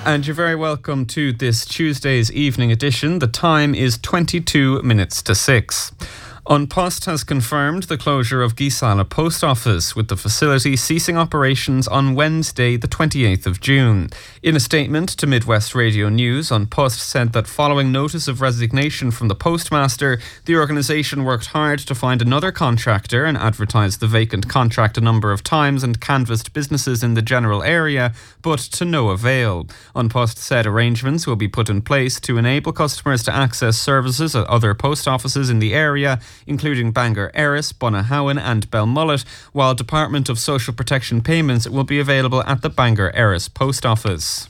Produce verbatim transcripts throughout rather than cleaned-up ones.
And you're very welcome to this Tuesday's evening edition. The time is twenty-two minutes to six. An Post has confirmed the closure of Geesala Post Office, with the facility ceasing operations on Wednesday, the twenty-eighth of June. In a statement to Midwest Radio News, An Post said that following notice of resignation from the postmaster, the organisation worked hard to find another contractor and advertised the vacant contract a number of times and canvassed businesses in the general area, but to no avail. An Post said arrangements will be put in place to enable customers to access services at other post offices in the area, including Bangor Erris, Bunnahowen and Belmullet, while Department of Social Protection payments will be available at the Bangor Erris Post Office.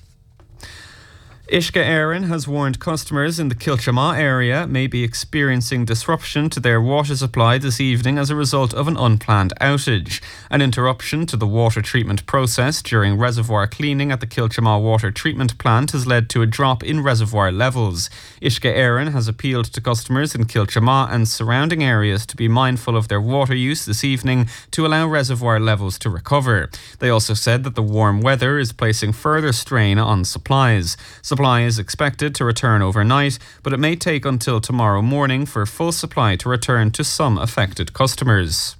Uisce Éireann has warned customers in the Kilchama area may be experiencing disruption to their water supply this evening as a result of an unplanned outage. An interruption to the water treatment process during reservoir cleaning at the Kilchama water treatment plant has led to a drop in reservoir levels. Uisce Éireann has appealed to customers in Kilchama and surrounding areas to be mindful of their water use this evening to allow reservoir levels to recover. They also said that the warm weather is placing further strain on supplies. Supply is expected to return overnight, but it may take until tomorrow morning for full supply to return to some affected customers.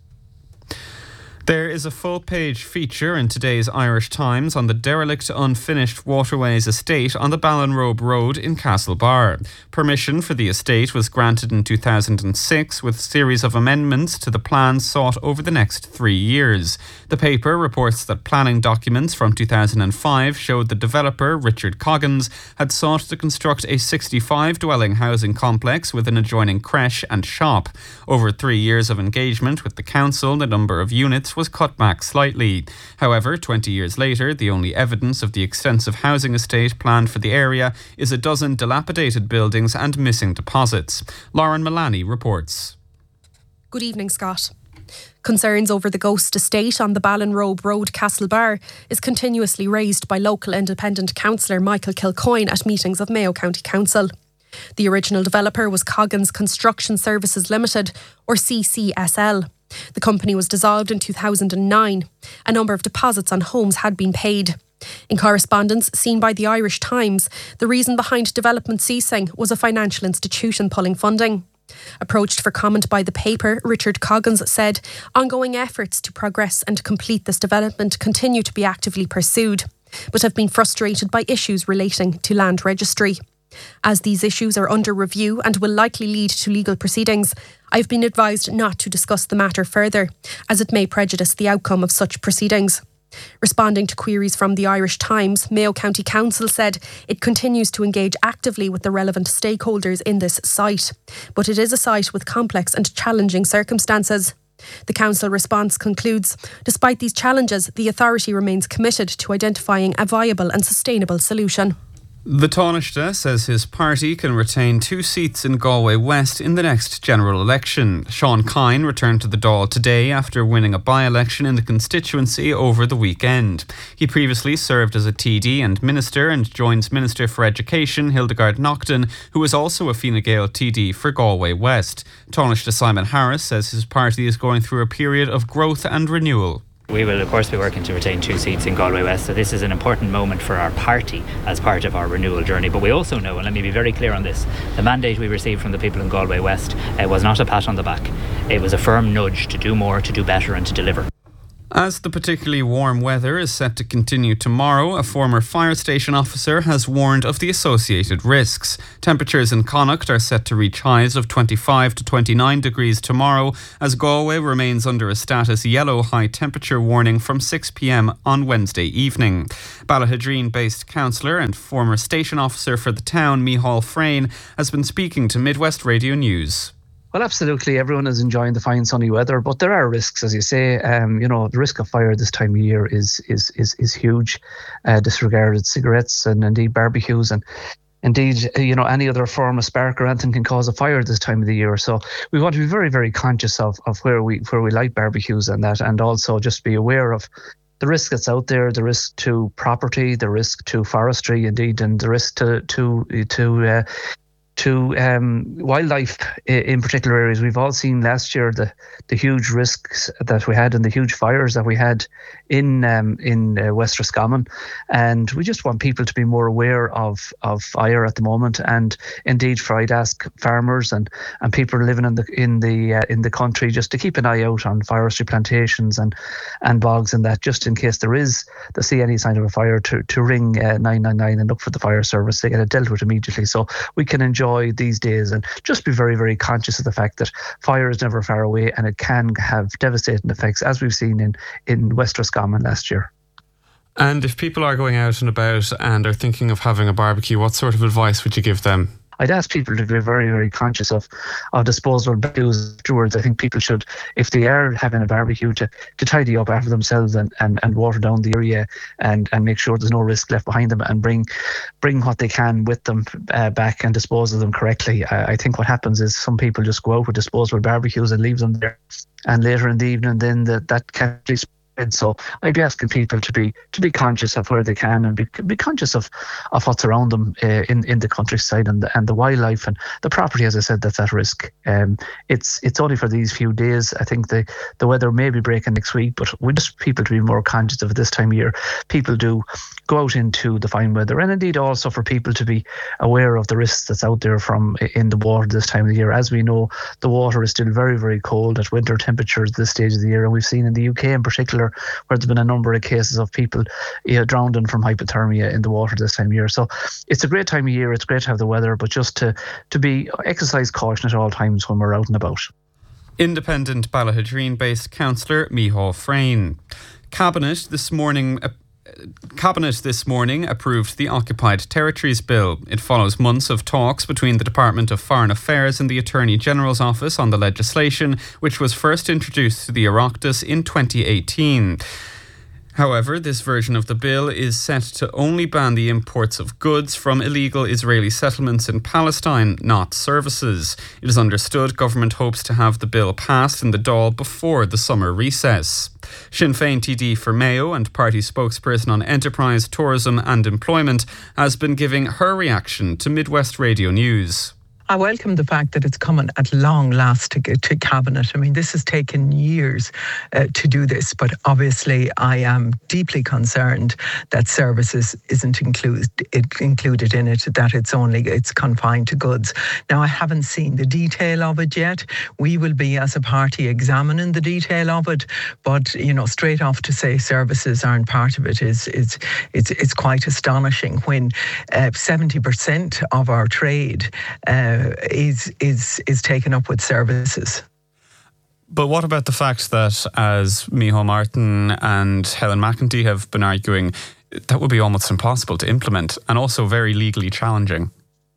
There is a full-page feature in today's Irish Times on the derelict unfinished Waterways estate on the Ballinrobe Road in Castlebar. Permission for the estate was granted in two thousand six, with a series of amendments to the plan sought over the next three years. The paper reports that planning documents from two thousand five showed the developer, Richard Coggins, had sought to construct a sixty-five dwelling housing complex with an adjoining creche and shop. Over three years of engagement with the council, the number of units was cut back slightly. However, twenty years later, the only evidence of the extensive housing estate planned for the area is a dozen dilapidated buildings and missing deposits. Lauren Mullaney reports. Good evening, Scott. Concerns over the ghost estate on the Ballinrobe Road, Castlebar, is continuously raised by local independent councillor Michael Kilcoyne at meetings of Mayo County Council. The original developer was Coggins Construction Services Limited, or C C S L. The company was dissolved in two thousand nine. A number of deposits on homes had been paid. In correspondence seen by the Irish Times, the reason behind development ceasing was a financial institution pulling funding. Approached for comment by the paper, Richard Coggins said ongoing efforts to progress and complete this development continue to be actively pursued, but have been frustrated by issues relating to land registry. As these issues are under review and will likely lead to legal proceedings, I have been advised not to discuss the matter further, as it may prejudice the outcome of such proceedings. Responding to queries from the Irish Times, Mayo County Council said it continues to engage actively with the relevant stakeholders in this site, but it is a site with complex and challenging circumstances. The council response concludes, despite these challenges, the authority remains committed to identifying a viable and sustainable solution. The Taoiseach says his party can retain two seats in Galway West in the next general election. Sean Kine returned to the Dáil today after winning a by-election in the constituency over the weekend. He previously served as a T D and minister and joins Minister for Education Hildegard Naughton, who is also a Fine Gael T D for Galway West. Taoiseach Simon Harris says his party is going through a period of growth and renewal. We will of course be working to retain two seats in Galway West, so this is an important moment for our party as part of our renewal journey. But we also know, and let me be very clear on this, the mandate we received from the people in Galway West uh, was not a pat on the back. It was a firm nudge to do more, to do better and to deliver. As the particularly warm weather is set to continue tomorrow, a former fire station officer has warned of the associated risks. Temperatures in Connacht are set to reach highs of twenty-five to twenty-nine degrees tomorrow, as Galway remains under a status yellow high temperature warning from six p.m. on Wednesday evening. Ballahidreen-based councillor and former station officer for the town, Micheál Frayne, has been speaking to Midwest Radio News. Well, absolutely. Everyone is enjoying the fine sunny weather, but there are risks, as you say. Um, you know, the risk of fire this time of year is is is, is huge. Uh, disregarded cigarettes and indeed barbecues and indeed, you know, any other form of spark or anything can cause a fire this time of the year. So we want to be very, very conscious of, of where we where we light barbecues and that, and also just be aware of the risk that's out there, the risk to property, the risk to forestry, indeed, and the risk to to to. Uh, to um, wildlife in particular areas. We've all seen last year the, the huge risks that we had and the huge fires that we had in um, in uh, West Roscommon, and we just want people to be more aware of of fire at the moment. And indeed, for I'd ask farmers and, and people living in the in the uh, in the country just to keep an eye out on forestry plantations and and bogs and that, just in case there is they see any sign of a fire, to to ring uh, nine nine nine and look for the fire service. They get it dealt with immediately, so we can enjoy these days and just be very very conscious of the fact that fire is never far away, and it can have devastating effects, as we've seen in in West Roscommon last year. And if people are going out and about and are thinking of having a barbecue, what sort of advice would you give them? I'd ask people to be very, very conscious of, of disposable barbecues afterwards. I think people should, if they are having a barbecue, to, to tidy up after themselves and, and, and water down the area and, and make sure there's no risk left behind them, and bring bring what they can with them uh, back and dispose of them correctly. I, I think what happens is some people just go out with disposable barbecues and leave them there, and later in the evening then that, that can be spread. So I'd be asking people to be to be conscious of where they can, and be be conscious of, of what's around them uh, in in the countryside and the, and the wildlife and the property, as I said, that's at risk. Um, it's it's only for these few days. I think the, the weather may be breaking next week, but we just people to be more conscious of it this time of year. People do go out into the fine weather, and indeed also for people to be aware of the risks that's out there from in the water this time of the year. As we know, the water is still very very cold at winter temperatures this stage of the year, and we've seen in the U K in particular where there's been a number of cases of people you know, drowning from hypothermia in the water this time of year. So it's a great time of year. It's great to have the weather, but just to, to be exercise caution at all times when we're out and about. Independent Ballahadreen-based councillor Micheál Freyne. Cabinet this morning... Uh, Cabinet this morning approved the Occupied Territories Bill. It follows months of talks between the Department of Foreign Affairs and the Attorney General's Office on the legislation, which was first introduced to the Oireachtas in twenty eighteen. However, this version of the bill is set to only ban the imports of goods from illegal Israeli settlements in Palestine, not services. It is understood government hopes to have the bill passed in the Dáil before the summer recess. Sinn Féin T D for Mayo and party spokesperson on enterprise, tourism and employment has been giving her reaction to Midwest Radio News. I welcome the fact that it's coming at long last to, to Cabinet. I mean, this has taken years uh, to do this, but obviously I am deeply concerned that services isn't include, it, included in it, that it's only, it's confined to goods. Now, I haven't seen the detail of it yet. We will be, as a party, examining the detail of it, but, you know, straight off to say services aren't part of it is, is it's, it's quite astonishing when uh, seventy percent of our trade uh, is is is taken up with services. But what about the fact that, as Micheál Martin and Helen McEntee have been arguing, that would be almost impossible to implement and also very legally challenging?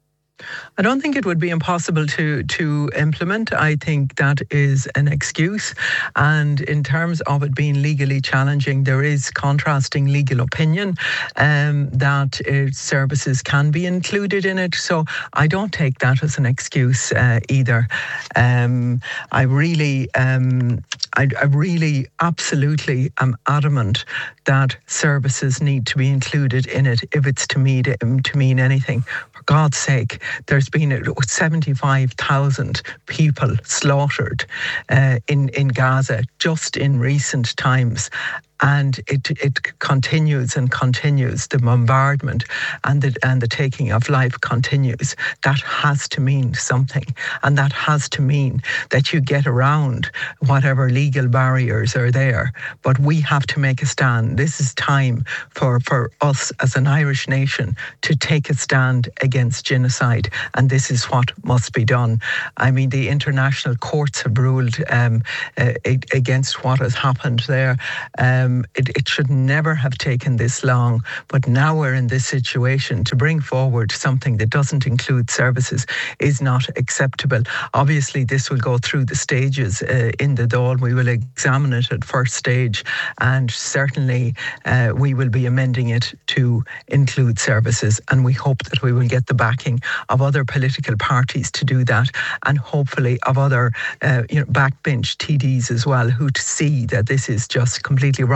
I don't think it would be impossible to to implement. I think that is an excuse. And in terms of it being legally challenging, there is contrasting legal opinion um, that uh, services can be included in it. So I don't take that as an excuse uh, either. Um, I really, um, I, I really absolutely am adamant that services need to be included in it if it's to mean, to mean anything. For God's sake, there's been seventy-five thousand people slaughtered uh, in, in Gaza just in recent times. And it it continues and continues. The bombardment and the and the taking of life continues. That has to mean something, and that has to mean that you get around whatever legal barriers are there. But we have to make a stand. This is time for for us as an Irish nation to take a stand against genocide, and this is what must be done. I mean, the international courts have ruled um, uh, against what has happened there. Um, Um, it, it should never have taken this long, but now we're in this situation. To bring forward something that doesn't include services is not acceptable. Obviously, this will go through the stages uh, in the Dáil. We will examine it at first stage, and certainly uh, we will be amending it to include services, and we hope that we will get the backing of other political parties to do that, and hopefully of other uh, you know, backbench T Ds as well, who see that this is just completely wrong.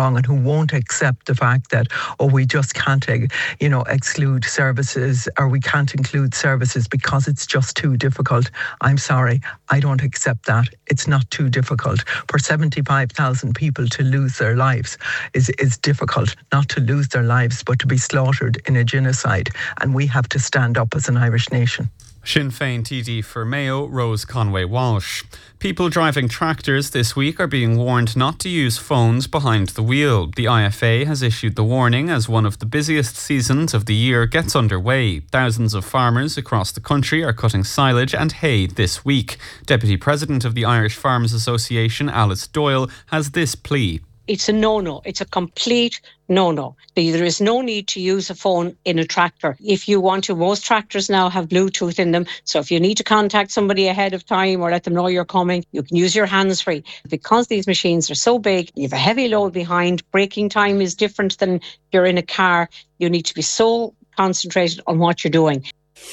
wrong and who won't accept the fact that, oh, we just can't, you know, exclude services or we can't include services because it's just too difficult. I'm sorry, I don't accept that. It's not too difficult. For seventy-five thousand people to lose their lives is, is difficult, not to lose their lives, but to be slaughtered in a genocide. And we have to stand up as an Irish nation. Sinn Féin T D for Mayo, Rose Conway Walsh. People driving tractors this week are being warned not to use phones behind the wheel. The I F A has issued the warning as one of the busiest seasons of the year gets underway. Thousands of farmers across the country are cutting silage and hay this week. Deputy President of the Irish Farmers Association, Alice Doyle, has this plea. It's a no-no. It's a complete no-no. There is no need to use a phone in a tractor. If you want to, most tractors now have Bluetooth in them. So if you need to contact somebody ahead of time or let them know you're coming, you can use your hands-free. Because these machines are so big, you have a heavy load behind. Braking time is different than if you're in a car. You need to be so concentrated on what you're doing.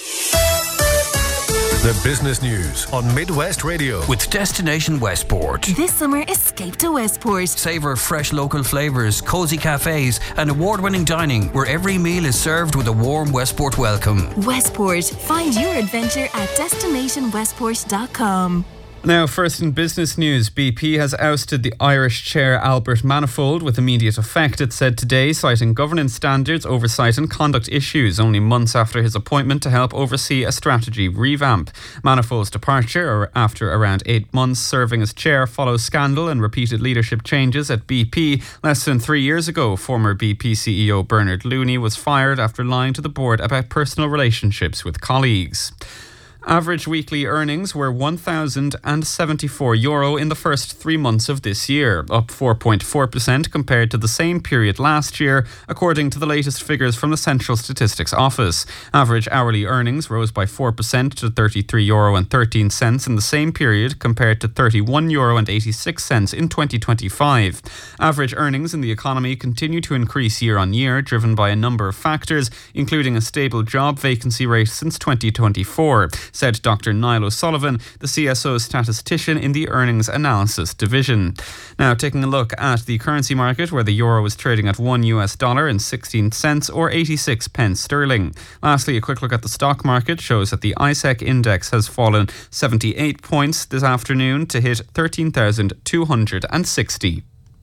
The business news on Midwest Radio with Destination Westport. This summer, escape to Westport. Savour fresh local flavours, cosy cafes and award-winning dining where every meal is served with a warm Westport welcome. Westport. Find your adventure at destination westport dot com. Now, first in business news, B P has ousted the Irish chair Albert Manifold with immediate effect, it said today, citing governance standards, oversight and conduct issues only months after his appointment to help oversee a strategy revamp. Manifold's departure, after around eight months serving as chair, follows scandal and repeated leadership changes at B P. Less than three years ago, former B P C E O Bernard Looney was fired after lying to the board about personal relationships with colleagues. Average weekly earnings were one thousand seventy-four euro in the first three months of this year, up four point four percent compared to the same period last year, according to the latest figures from the Central Statistics Office. Average hourly earnings rose by four percent to thirty-three euro and thirteen cents in the same period, compared to thirty-one euro and eighty-six cents in twenty twenty-five. Average earnings in the economy continue to increase year on year, driven by a number of factors, including a stable job vacancy rate since twenty twenty-four, said Doctor Niall O'Sullivan, the C S O statistician in the Earnings Analysis Division. Now, taking a look at the currency market, where the euro is trading at one U S dollar and sixteen cents or eighty-six pence sterling. Lastly, a quick look at the stock market shows that the I S E C index has fallen seventy-eight points this afternoon to hit thirteen thousand two hundred sixty.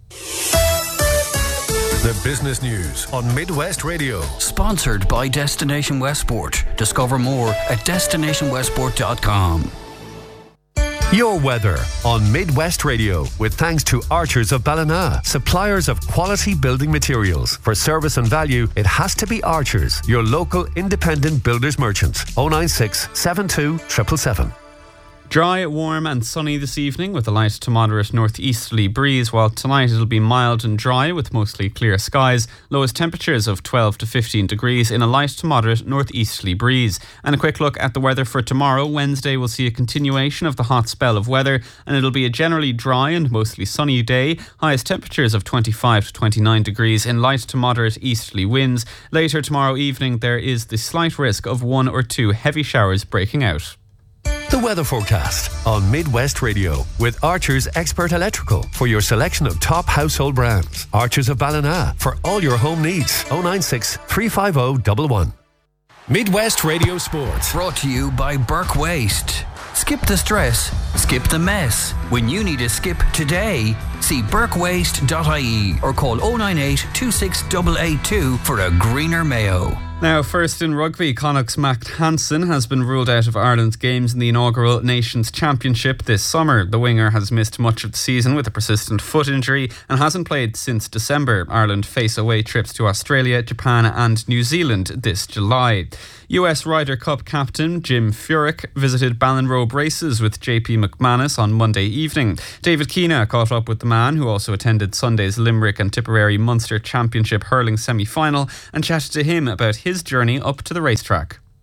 The business news on Midwest Radio. Sponsored by Destination Westport. Discover more at destination westport dot com. Your weather on Midwest Radio with thanks to Archers of Ballina, suppliers of quality building materials. For service and value, it has to be Archers, your local independent builders merchant. oh nine six, seven two, seven seven seven. Dry, warm and sunny this evening with a light to moderate northeasterly breeze, while tonight it'll be mild and dry with mostly clear skies. Lowest temperatures of twelve to fifteen degrees in a light to moderate northeasterly breeze. And a quick look at the weather for tomorrow. Wednesday will see a continuation of the hot spell of weather, and it'll be a generally dry and mostly sunny day. Highest temperatures of twenty-five to twenty-nine degrees in light to moderate easterly winds. Later tomorrow evening there is the slight risk of one or two heavy showers breaking out. The weather forecast on Midwest Radio with Archers Expert Electrical for your selection of top household brands. Archers of Ballina for all your home needs. oh nine six, three five zero, one one. Midwest Radio Sports. Brought to you by Burke Waste. Skip the stress, skip the mess. When you need a skip today, see burke waste dot I E or call oh nine eight, two six eight eight two for a greener Mayo. Now, first in rugby, Connacht's Matt Hansen has been ruled out of Ireland's games in the inaugural Nations Championship this summer. The winger has missed much of the season with a persistent foot injury and hasn't played since December. Ireland face away trips to Australia, Japan and New Zealand this July. U S Ryder Cup captain Jim Furyk visited Ballinrobe races with J P McManus on Monday evening. David Keena caught up with the man, who also attended Sunday's Limerick and Tipperary Munster Championship hurling semi-final, and chatted to him about his journey up to the racetrack.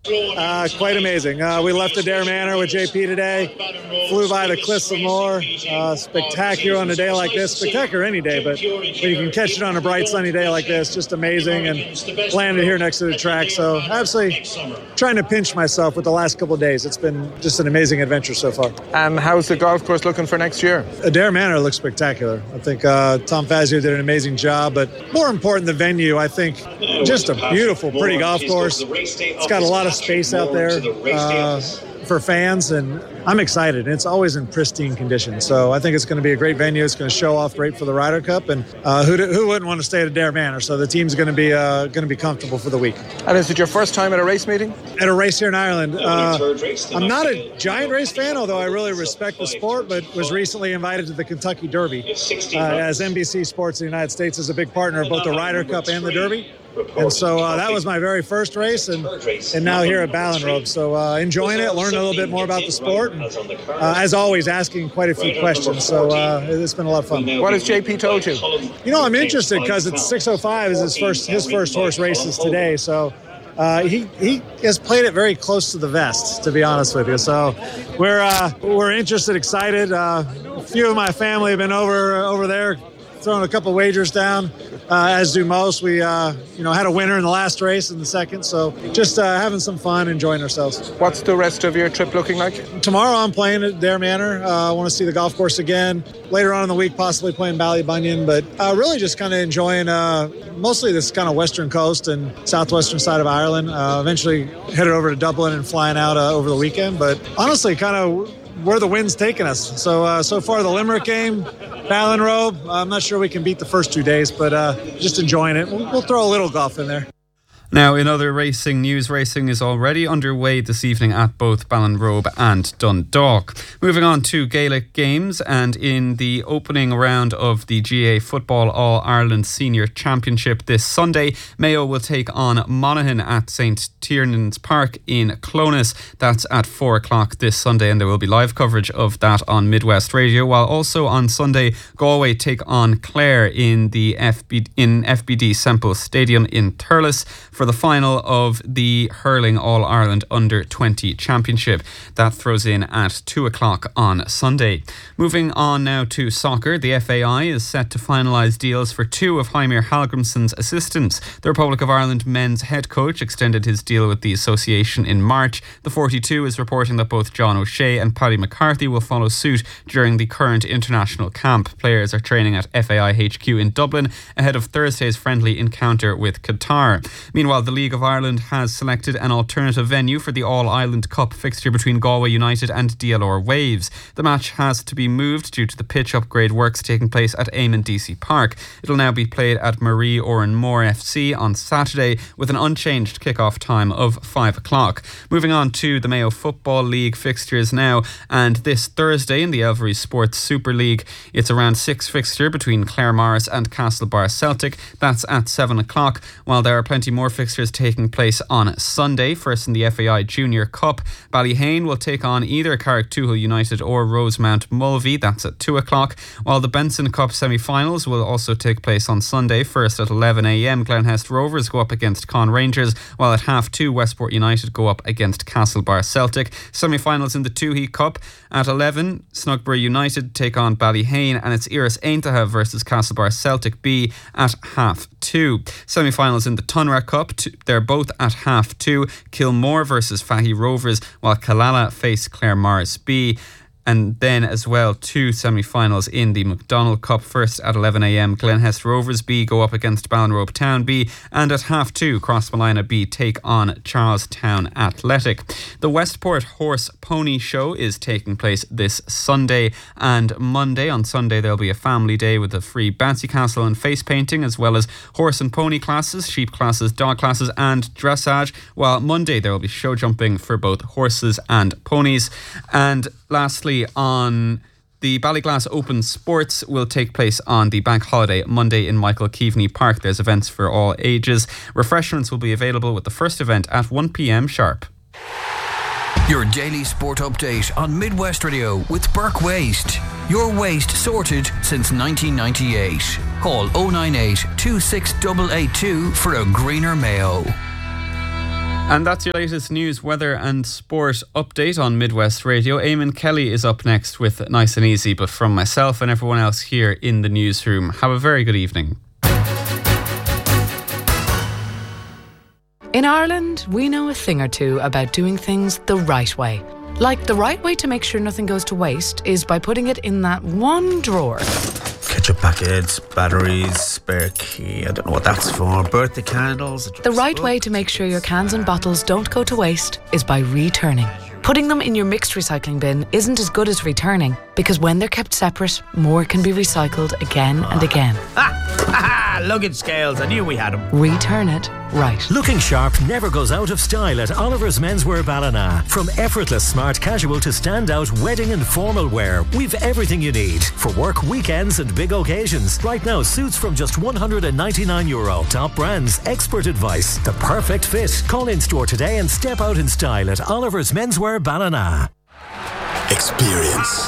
Uh, quite amazing. Uh, we left Adair Manor with J P today, flew by the Cliffs of Moher. Uh, spectacular on a day like this. Spectacular any day, but when you can catch it on a bright sunny day like this, just amazing. And landed here next to the track. So absolutely trying to pinch myself with the last couple of days. It's been just an amazing adventure so far. And how's the golf course looking for next year? Adair Manor looks spectacular. I think uh, Tom Fazio did an amazing job, but more important, the venue. I think just a beautiful, pretty golf course. It's got a lot of space out there uh, for fans, and I'm excited. It's always in pristine condition, so I think it's going to be a great venue. It's going to show off great for the Ryder Cup, and uh, who who wouldn't want to stay at Adair Manor? So the team's going to be uh, going to be comfortable for the week. And is it your first time at a race meeting? At a race here in Ireland. Uh, I'm not a giant race fan, although I really respect the sport, but was recently invited to the Kentucky Derby, uh, as N B C Sports in the United States is a big partner of both the Ryder Cup and the Derby. And so uh, that was my very first race, and and now here at Ballinrobe. So uh, enjoying it, learning a little bit more about the sport, and uh, as always, asking quite a few questions. So uh, it's been a lot of fun. What has J P told you? You know, I'm interested because it's six oh five is his first his first horse races today. So uh, he he has played it very close to the vest, to be honest with you. So we're uh, we're interested, excited. Uh, a few of my family have been over over there, throwing a couple wagers down, uh, as do most. We, uh, you know, had a winner in the last race and the second, so just uh, having some fun, enjoying ourselves. What's the rest of your trip looking like? Tomorrow I'm playing at Adair Manor. Uh, I want to see the golf course again. Later on in the week, possibly playing Ballybunion, but uh, really just kind of enjoying uh, mostly this kind of western coast and southwestern side of Ireland. Uh, eventually headed over to Dublin and flying out uh, over the weekend, but honestly kind of where the wind's taking us. So uh, so far the Limerick game, Ballinrobe, I'm not sure we can beat the first two days, but uh, just enjoying it. We'll, we'll throw a little golf in there. Now, in other racing news, racing is already underway this evening at both Ballinrobe and Dundalk. Moving on to Gaelic games, and in the opening round of the G A A Football All-Ireland Senior Championship this Sunday, Mayo will take on Monaghan at St Tiernan's Park in Clones. That's at four o'clock this Sunday, and there will be live coverage of that on Midwest Radio, while also on Sunday, Galway take on Clare in the F B, in F B D Semple Stadium in Thurles for the final of the Hurling All-Ireland Under twenty Championship. That throws in at two o'clock on Sunday. Moving on now to soccer, the F A I is set to finalise deals for two of Heimir Hallgrimsson's assistants. The Republic of Ireland men's head coach extended his deal with the association in March. The forty-two is reporting that both John O'Shea and Paddy McCarthy will follow suit during the current international camp. Players are training at F A I H Q in Dublin ahead of Thursday's friendly encounter with Qatar. Meanwhile, the League of Ireland has selected an alternative venue for the All-Ireland Cup fixture between Galway United and D L R Waves. The match has to be moved due to the pitch upgrade works taking place at Eamon D C Park. It'll now be played at Marie Oranmore F C on Saturday with an unchanged kick-off time of five o'clock. Moving on to the Mayo Football League fixtures now, and this Thursday in the Elvery Sports Super League, it's a round six fixture between Claremorris and Castlebar Celtic. That's at seven o'clock, while there are plenty more fixtures taking place on Sunday. First in the F A I Junior Cup, Ballyhane will take on either Carricktoohil United or Rosemount Mulvey. That's at two o'clock, while the Benson Cup semi-finals will also take place on Sunday. First at eleven a.m, Glenhest Rovers go up against Con Rangers, while at half two Westport United go up against Castlebar Celtic. Semi-finals in the Toohey Cup at eleven, Snugbury United take on Ballyhane, and it's Iris Aintaha versus Castlebar Celtic B at half two. Semi-finals in the Tunra Cup, they're both at half two, Kilmore versus Fahy Rovers, while Killala face Claremorris B. And then as well, two semi-finals in the McDonald Cup. First at eleven a.m, Glenhest Rovers B go up against Ballinrobe Town B, and at half two, Crossmolina B take on Charlestown Athletic. The Westport Horse Pony Show is taking place this Sunday and Monday. On Sunday there'll be a family day with a free bouncy castle and face painting, as well as horse and pony classes, sheep classes, dog classes and dressage, while Monday there will be show jumping for both horses and ponies. And lastly, on the Ballyglass Open Sports will take place on the bank holiday Monday in Michael Keaveney Park. There's events for all ages. Refreshments will be available with the first event at one p.m. sharp. Your daily sport update on Midwest Radio with Burke Waste. Your waste sorted since nineteen ninety-eight. Call oh nine eight, two six eight eight two for a greener Mayo. And that's your latest news, weather and sport update on Midwest Radio. Eamon Kelly is up next with Nice and Easy, but from myself and everyone else here in the newsroom, have a very good evening. In Ireland, we know a thing or two about doing things the right way. Like the right way to make sure nothing goes to waste is by putting it in that one drawer. Ketchup packets, batteries, spare key, I don't know what that's for, birthday candles. The right way to make sure your cans and bottles don't go to waste is by returning. Putting them in your mixed recycling bin isn't as good as returning, because when they're kept separate, more can be recycled again and again. Ah, luggage scales, I knew we had them. Return it right. Looking sharp never goes out of style at Oliver's Menswear Ballina. From effortless smart casual to standout wedding and formal wear, we've everything you need for work, weekends and big occasions. Right now, suits from just one hundred ninety-nine euro. Top brands, expert advice, the perfect fit. Call in store today and step out in style at Oliver's Menswear Ballina. Experience.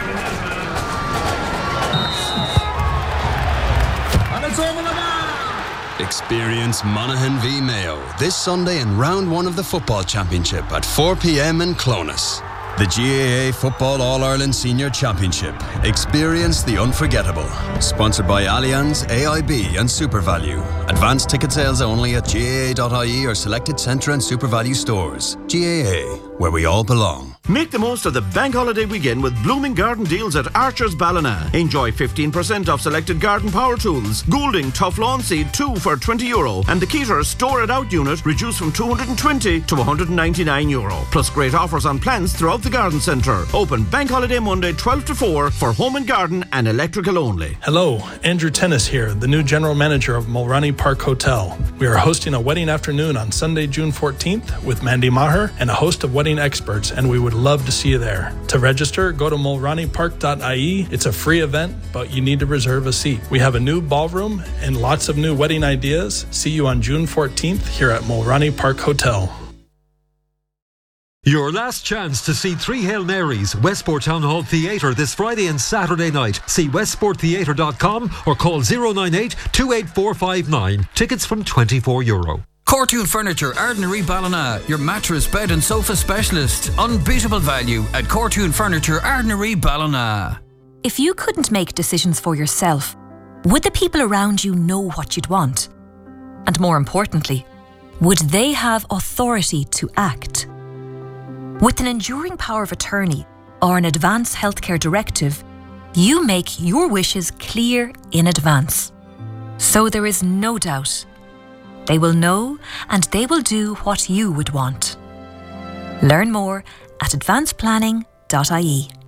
Experience Monaghan v Mayo this Sunday in round one of the football championship at four p.m. in Clones. The G A A Football All-Ireland Senior Championship. Experience the unforgettable. Sponsored by Allianz, A I B and SuperValue. Advanced ticket sales only at G A A dot I E or selected Centra and SuperValue stores. G A A, where we all belong. Make the most of the bank holiday weekend with blooming garden deals at Archer's Ballina. Enjoy fifteen percent off selected garden power tools. Goulding Tough Lawn Seed two for twenty euro. And the Keter Store It Out unit reduced from two hundred twenty to one hundred ninety-nine euro. Plus great offers on plants throughout the garden centre. Open bank holiday Monday twelve to four for home and garden and electrical only. Hello, Andrew Tennis here, the new general manager of Mulroney Park Hotel. We are hosting a wedding afternoon on Sunday, June fourteenth with Mandy Maher and a host of wedding experts, and we would love to see you there. To register, go to mulroney park dot I E. It's a free event, but you need to reserve a seat. We have a new ballroom and lots of new wedding ideas. See you on June fourteenth here at Mulroney Park Hotel. Your last chance to see Three Hail Marys, Westport Town Hall Theatre this Friday and Saturday night. See westport theatre dot com or call zero nine eight, two eight four five nine. Tickets from twenty-four euro. Cortoon Furniture, Ardnary Ballina, your mattress, bed and sofa specialist. Unbeatable value at Cortoon Furniture, Ardnary Ballina. If you couldn't make decisions for yourself, would the people around you know what you'd want? And more importantly, would they have authority to act? With an enduring power of attorney or an advance healthcare directive, you make your wishes clear in advance. So there is no doubt. They will know and they will do what you would want. Learn more at advanced planning dot I E.